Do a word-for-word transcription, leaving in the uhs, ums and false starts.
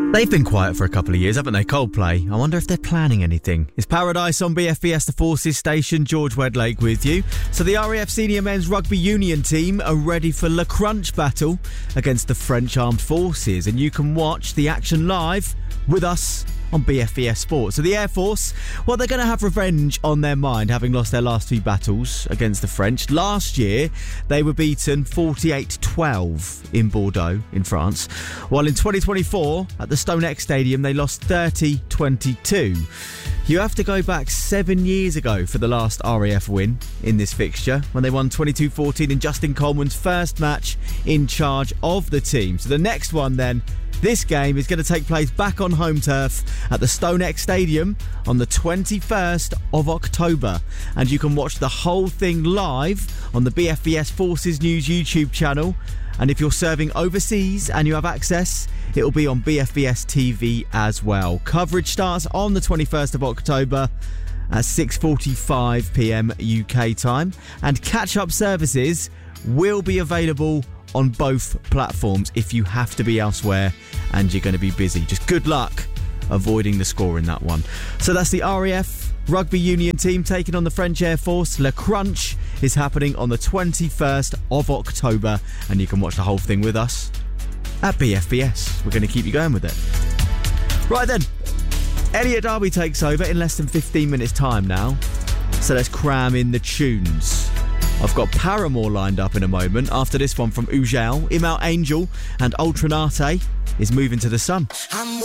They've been quiet for a couple of years, haven't they? Coldplay. I wonder if they're planning anything. It's Paradise on B F B S The Forces station. George Wedlake with you. So the R A F Senior Men's Rugby Union team are ready for Le Crunch battle against the French Armed Forces. And you can watch the action live with us on B F B S Sport. So the Air Force, well, they're going to have revenge on their mind, having lost their last two battles against the French. Last year, they were beaten forty-eight twelve in Bordeaux, in France. While in twenty twenty-four, at the StoneX Stadium, they lost thirty twenty-two. You have to go back seven years ago for the last R A F win in this fixture, when they won twenty-two fourteen in Justin Coleman's first match in charge of the team. So the next one then, this game is going to take place back on home turf at the StoneX Stadium on the twenty-first of October. And you can watch the whole thing live on the B F B S Forces News YouTube channel. And if you're serving overseas and you have access, it'll be on B F B S T V as well. Coverage starts on the twenty-first of October at six forty-five p.m. U K time. And catch-up services will be available on both platforms if you have to be elsewhere and you're going to be busy. Just good luck avoiding the score in that one. So that's the R A F Rugby Union team taking on the French Air Force. Le Crunch is happening on the twenty-first of October, and you can watch the whole thing with us at B F B S. We're going to keep you going with it. Right then, Elliot Derby takes over in less than fifteen minutes time now. So let's cram in the tunes. I've got Paramore lined up in a moment. After this one from Ujel, Imal Angel and Ultranate is Moving to the Sun. I'm